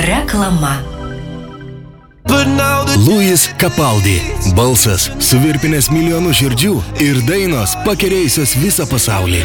Reklama. Luis Capaldi. Balsas suvirpinęs milijonų širdžių ir dainos pakerėjusios visą pasaulį.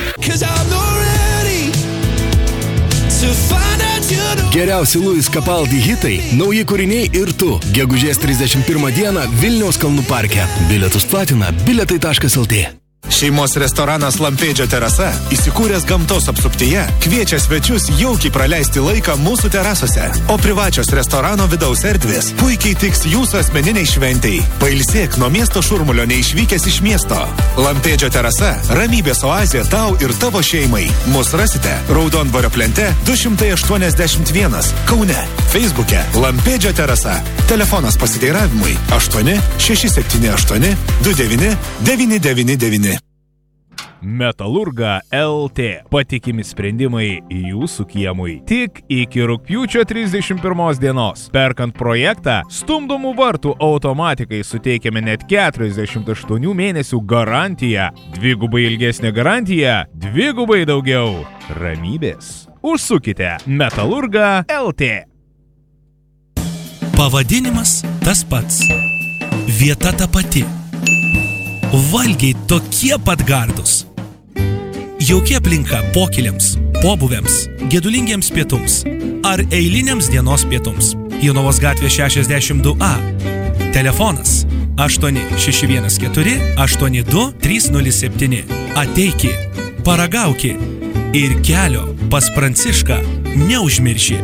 Geriausi Luis Capaldi hitai, nauji kūriniai ir tu. Gegužės 31 dieną Vilniaus Kalnų parke. Bilietus platina bilietai.lt. Šeimos restoranas Lampėdžio terasa, įsikūręs gamtos apsuptyje, kviečia svečius jaukiai praleisti laiką mūsų terasose, o privačios restorano vidaus erdvės puikiai tiks jūsų asmeniniai šventei. Pailsėk nuo miesto šurmulio neišvykęs iš miesto. Lampėdžio terasa – ramybės oazė tau ir tavo šeimai. Mus rasite Raudondvario plente 281 Kaune. Facebook'e Lampėdžio terasa. Telefonas pasiteiravimui 8 678 29 999. Metalurga LT. Patikimi sprendimai jūsų kiemui. Tik iki rugpjūčio 31 dienos. Perkant projektą, stumdomų vartų automatikai suteikiame net 48 mėnesių garantiją. Dvigubai ilgesnė garantija, dvigubai daugiau ramybės. Užsukite Metalurga LT. Pavadinimas tas pats. Vieta ta pati. Valgiai tokie pat gardūs. Jauki aplinka pokyliams, pobūviams, gedulingiems pietums ar eiliniams dienos pietums. Jonavos gatvė 62A. Telefonas 8614 82 307. Ateiki, paragauki ir kelio pas Prancišką neužmirši.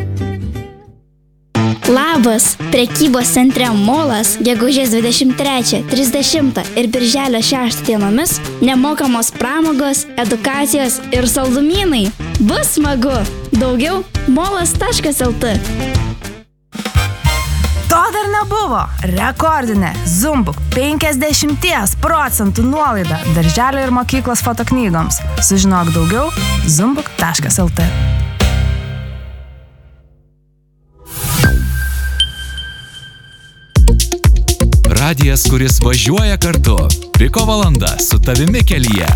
Labas! Prekybos centre Molas gegužės 23, 30 ir birželio 6 dienomis nemokamos pramogos, edukacijos ir saldumynai. Bus smagu! Daugiau molas.lt. To dar nebuvo. Rekordinė Zumbuk 50% nuolaida darželio ir mokyklos fotoknygoms. Sužinok daugiau zumbuk.lt. Radijas, kuris važiuoja kartu. Piko valanda su tavimi kelyje.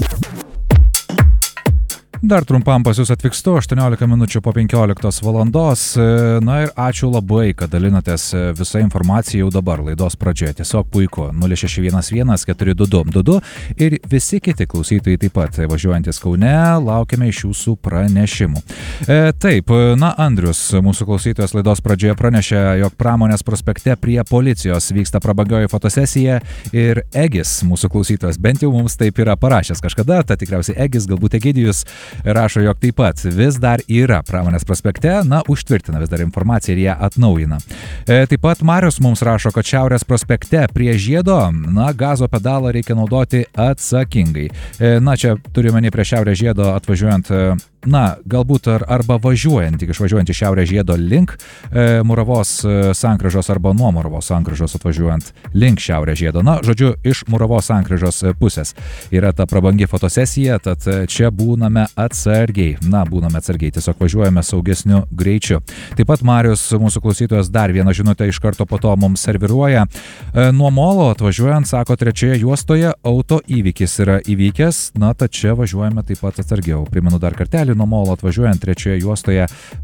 Dar trumpam pas jūs atvykstu, 18 minučių po 15 valandos. Na ir ačiū labai, kad dalinatės visą informaciją jau dabar laidos pradžioje. Tiesiog puiku. 0611 422 ir visi kiti klausytojai taip pat važiuojantis Kaune, laukiame iš jūsų pranešimų. Taip, na Andrius, mūsų klausytojas laidos pradžioje pranešė, jog Pramonės prospekte prie policijos vyksta prabangioji fotosesija ir Egis, mūsų klausytojas, bent jau mums taip yra parašęs kažkada, tai tikriausiai Egis, galbūt Egidijus, rašo, jog taip pat vis dar yra Pramonės prospekte, na, užtvirtina vis dar informaciją ir ją atnaujina. Taip pat Marius mums rašo, kad Šiaurės prospekte prie žiedo, na, gazo pedalą reikia naudoti atsakingai. Na, čia turime ne prie Šiaurės žiedo atvažiuojant, na, galbūt arba važiuojant, tik išvažiuojant iš Šiaurės žiedo link Muravos sankryžos arba nuo Muravos sankryžos atvažiuojant link Šiaurės žiedo. Na, žodžiu, iš Muravos sankryžos pusės yra ta prabangi fotosesija, tad čia būname atsargiai. Na, būname atsargiai, tiesiog važiuojame saugesniu greičiu. Taip pat Marius, mūsų klausytojas, dar vieną žinutę iš karto po to mums serviruoja. Nuo Molo atvažiuojant, sako, 3 juostoje auto įvykis yra įvykęs, na, tad čia važiuojame taip pat atsargiau. Primenu dar kartelį, nuo Molo atvažiuojant 3 juostoje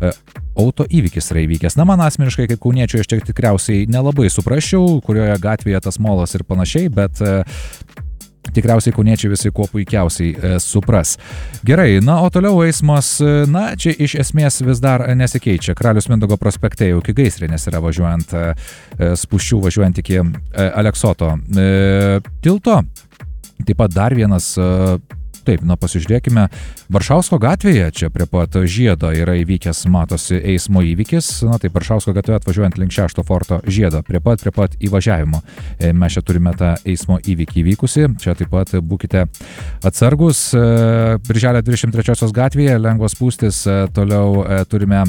auto įvykis yra įvykęs. Na, man asmeniškai kaip kauniečiui aš čia tikriausiai nelabai suprasčiau, kurioje gatvėje tas molas ir panašiai, bet tikriausiai kauniečiai visi kuo puikiausiai supras. Gerai, na, o toliau eismas, na, čia iš esmės vis dar nesikeičia. Karaliaus Mindaugo prospekte jau iki Gaisrinės yra važiuojant spūsčių, važiuojant iki Aleksoto tilto. Taip pat dar vienas, taip, na, pasižiūrėkime, Baršausko gatvėje, čia prie pat žiedo yra įvykęs, matosi, eismo įvykis, na, tai Baršausko gatvėje atvažiuojant link 6 forto žiedo, prie pat įvažiavimo. Mes čia turime tą eismo įvykį įvykusi, čia taip pat būkite atsargus. Birželio 23 gatvėje lengvos spūstys, toliau turime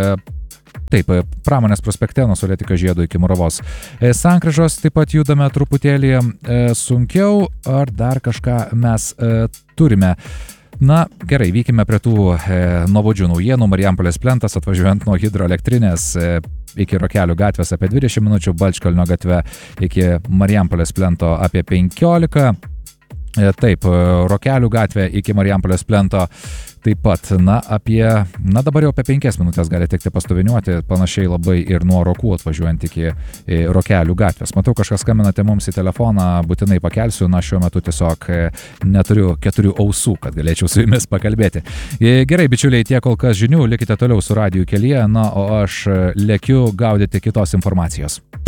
taip, Pramonės prospekte nuo Saulėtekio žiedo iki Muravos sankryžos, taip pat judame truputėlį sunkiau, ar dar kažką mes turime. Na, gerai, vykime prie tų nuobodžių naujienų. Marijampolės plentas atvažiuojant nuo hidroelektrinės iki Rokelių gatvės apie 20 minučių, Balčkalnio gatve iki Marijampolės plento apie 15. Taip, Rokelių gatvė iki Marijampolės plento taip pat. Dabar jau apie 5 minutės gali tekti pastoviniuoti, panašiai labai ir nuo Rokų atvažiuojant iki Rokelių gatvės. Matau, kažkas skambinate mums į telefoną, būtinai pakelsiu, šiuo metu tiesiog neturiu 4 ausų, kad galėčiau su jumis pakalbėti. Gerai, bičiuliai, tiek kol kas žinių, likite toliau su Radiju kelyje, o aš lėkiu gaudyti kitos informacijos.